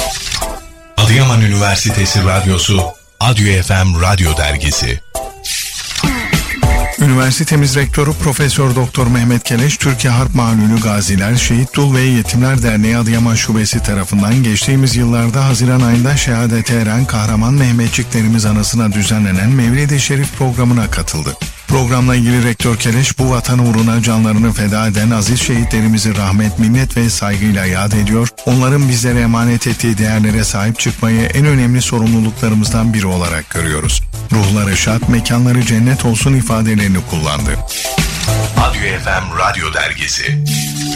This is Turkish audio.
Adıyaman Üniversitesi Radyosu, Adyo FM Radyo Dergisi. Üniversitemiz Rektörü Profesör Doktor Mehmet Keleş, Türkiye Harp Malulü Gaziler, Şehit Dul ve Yetimler Derneği Adıyaman Şubesi tarafından geçtiğimiz yıllarda Haziran ayında şehadete eren kahraman Mehmetçiklerimiz anısına düzenlenen Mevlid-i Şerif programına katıldı. Programla ilgili Rektör Keleş, bu vatan uğruna canlarını feda eden aziz şehitlerimizi rahmet, minnet ve saygıyla yad ediyor, onların bizlere emanet ettiği değerlere sahip çıkmayı en önemli sorumluluklarımızdan biri olarak görüyoruz. Ruhları şad, mekanları cennet olsun ifadelerini kullandı. Adyo FM Radyo Dergisi.